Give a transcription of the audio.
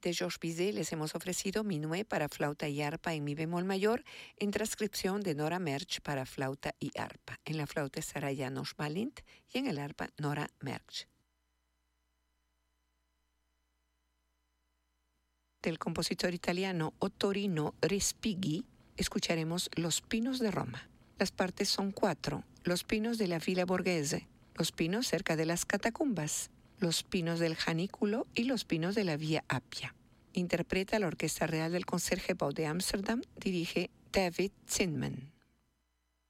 de Georges Bizet les hemos ofrecido Minuet para flauta y arpa en mi bemol mayor, en transcripción de Nora Merch para flauta y arpa. En la flauta estará János Bálint y en el arpa Nora Merch. Del compositor italiano Ottorino Respighi escucharemos Los Pinos de Roma. Las partes son 4: Los Pinos de la Villa Borghese, Los Pinos cerca de las Catacumbas, Los Pinos del Janículo y Los Pinos de la Vía Appia. Interpreta la Orquesta Real del Concertgebouw de Ámsterdam, dirige David Zinman.